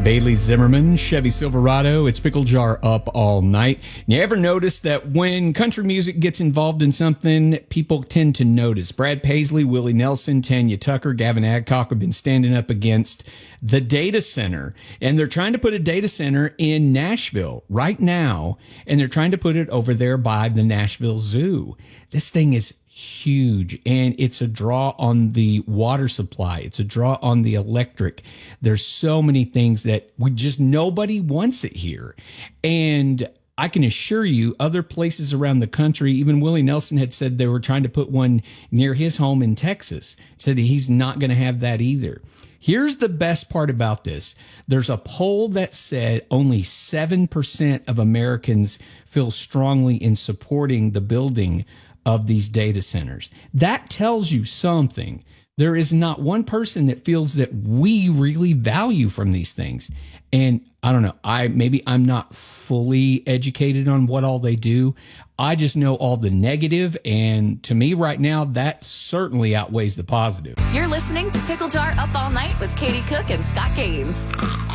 Bailey Zimmerman, Chevy Silverado. It's Pickle Jar Up All Night. You ever notice that when country music gets involved in something, people tend to notice? Brad Paisley, Willie Nelson, Tanya Tucker, Gavin Adcock have been standing up against the data center. And they're trying to put a data center in Nashville right now. And they're trying to put it over there by the Nashville Zoo. This thing is huge, and it's a draw on the water supply. It's a draw on the electric. There's so many things that nobody wants it here. And I can assure you other places around the country, even Willie Nelson had said they were trying to put one near his home in Texas, said that he's not going to have that either. Here's the best part about this. There's a poll that said only 7% of Americans feel strongly in supporting the building of these data centers. That tells you something. There is not one person that feels that we really value from these things. And I don't know, I'm not fully educated on what all they do. I just know all the negative, and to me right now, that certainly outweighs the positive. You're listening to Pickle Jar Up All Night with Katie Cook and Scott Gaines.